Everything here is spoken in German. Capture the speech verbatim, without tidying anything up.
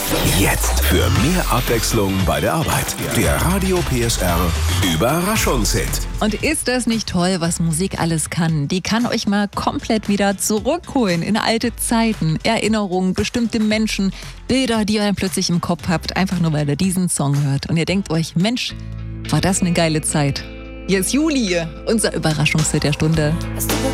Jetzt für mehr Abwechslung bei der Arbeit. Der Radio P S R Überraschungshit. Und ist das nicht toll, was Musik alles kann? Die kann euch mal komplett wieder zurückholen in alte Zeiten, Erinnerungen, bestimmte Menschen, Bilder, die ihr dann plötzlich im Kopf habt, einfach nur weil ihr diesen Song hört. Und ihr denkt euch, Mensch, war das eine geile Zeit. Hier ist Juli, unser Überraschungshit der Stunde.